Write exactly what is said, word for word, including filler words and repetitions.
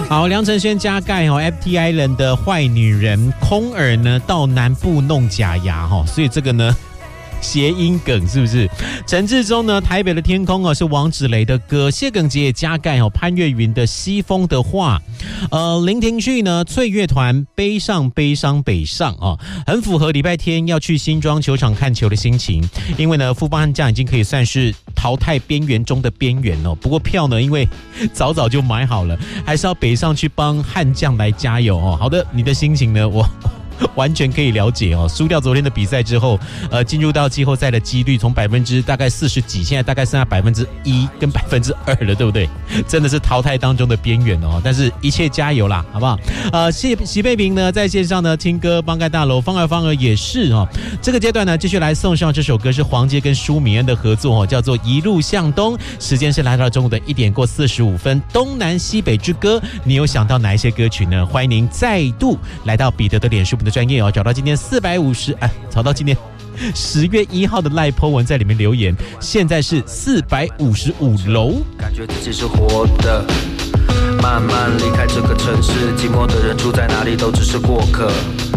好，梁承轩加盖哦 ，F T Island 的坏女人空耳呢到南部弄假牙哈，所以这个呢。谐音梗是不是？陈志忠呢？台北的天空哦，是王芷蕾的歌。谢耿杰也加盖哦，潘越云的西风的话。呃，林廷旭呢？翠乐团悲上悲伤北上哦，很符合礼拜天要去新庄球场看球的心情。因为呢，富邦悍将已经可以算是淘汰边缘中的边缘哦。不过票呢，因为早早就买好了，还是要北上去帮悍将来加油哦。好的，你的心情呢？我。完全可以了解哦，输掉昨天的比赛之后，呃，进入到季后赛的几率从百分之大概四十几，现在大概剩下百分之一跟百分之二了，对不对？真的是淘汰当中的边缘哦。但是一切加油啦，好不好？呃，谢席佩平呢在线上呢听歌，帮盖大楼，方儿方儿也是哦。这个阶段呢，继续来送上这首歌是黄杰跟舒米恩的合作哦，叫做《一路向东》。时间是来到了中午的一点过四十五分，东南西北之歌，你有想到哪一些歌曲呢？欢迎您再度来到彼得的脸书的专页哦，找到今天四百五十哎，找到今天十月一号的赖 po 文在里面留言，现在是四百五十五楼。 感觉自己是活的，慢慢离开这个城市，寂寞的人住在哪里都只是过客。